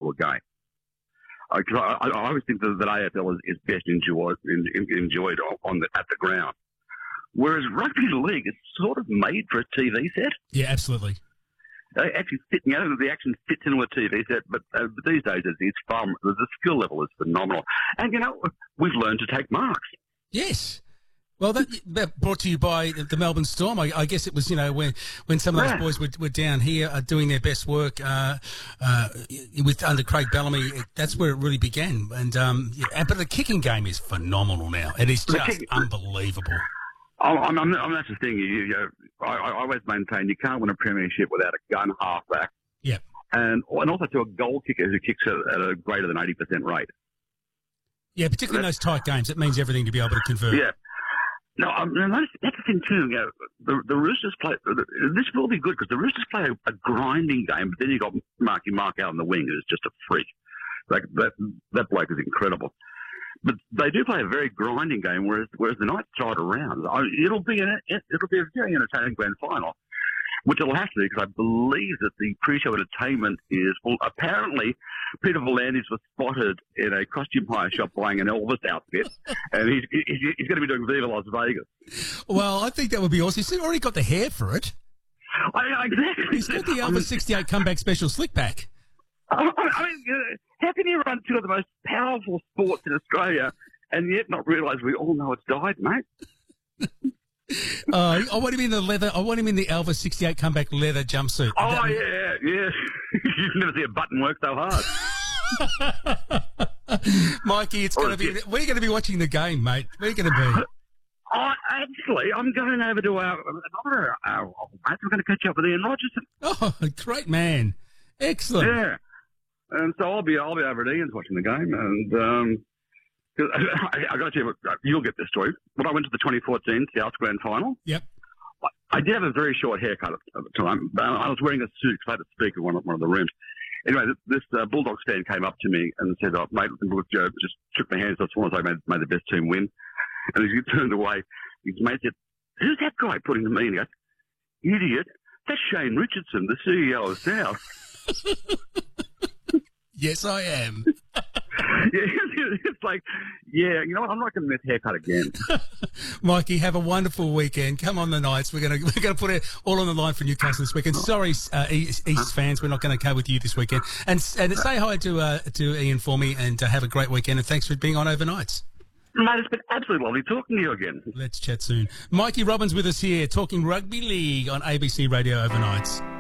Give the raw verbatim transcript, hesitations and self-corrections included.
to a game. I, I, I always think that, that A F L is, is best enjoyed, enjoyed on the, at the ground. Whereas rugby league is sort of made for a T V set. Yeah, absolutely. They actually fit, you know, the action fits into a T V set, but uh, these days it's far, the skill level is phenomenal. And, you know, we've learned to take marks. Yes. Well, that, that brought to you by the Melbourne Storm. I, I guess it was, you know, when when some of those yeah. boys were, were down here uh, doing their best work uh, uh, with under Craig Bellamy. It, that's where it really began. And um, yeah, but the kicking game is phenomenal now. It is just kick, unbelievable. I'm, I'm, I'm, that's the thing. You, you know, I, I always maintain you can't win a premiership without a gun halfback. Yeah. And and also to a goal kicker who kicks at, at a greater than eighty percent rate. Yeah, particularly in those tight games, it means everything to be able to convert. Yeah. No, um, that's, that's the thing too. You know, the, the Roosters play. This will be good because the Roosters play a, a grinding game, but then you got Marky Mark out on the wing, who's just a freak. Like that, that bloke is incredible. But they do play a very grinding game, whereas whereas the Knights throw it around. It'll be an, it'll be a very entertaining grand final, which it'll have to be because I believe that the pre-show entertainment is, well, apparently Peter Volandis was spotted in a costume hire shop buying an Elvis outfit, and he's, he's, he's going to be doing Viva Las Vegas. Well, I think that would be awesome. He's already got the hair for it. I, exactly. He's got the Elvis sixty-eight comeback special slick back. I, I mean, uh, how can you run two of the most powerful sports in Australia and yet not realise we all know it's died, mate? Uh, I want him in the leather. I want him in the Elvis sixty-eight comeback leather jumpsuit. Oh that, yeah, yeah. You've never seen a button work so hard, Mikey. It's going to be. We're going to be watching the game, mate. We're going to be. Oh, actually, I'm going over to our another our old mate. We're going to catch up with Ian Rogerson. Oh, great man! Excellent. Yeah, and so I'll be I'll be over at Ian's watching the game, and um, I, I got you. You'll get this story. When I went to the twenty fourteen South Grand Final, yep, I did have a very short haircut at the time. But I was wearing a suit because I had a speaker in one of, one of the rooms. Anyway, this uh, Bulldogs fan came up to me and said, oh, mate, Joe, just shook my hands. That's one I made, made the best team win. And as he turned away, his mate said, who's that guy putting the meaning? I said, idiot, that's Shane Richardson, the C E O of South. Yes, I am. Yeah, it's like, yeah, you know what? I'm not going to miss haircut again. Mikey, have a wonderful weekend. Come on the Knights. We're going to we're going to put it all on the line for Newcastle this weekend. Sorry, uh, East, East fans, we're not going to go with you this weekend. And and say hi to uh, to Ian for me, and uh, have a great weekend. And thanks for being on Overnights. Mate, it's been absolutely lovely talking to you again. Let's chat soon. Mikey Robbins with us here, talking rugby league on A B C Radio Overnights.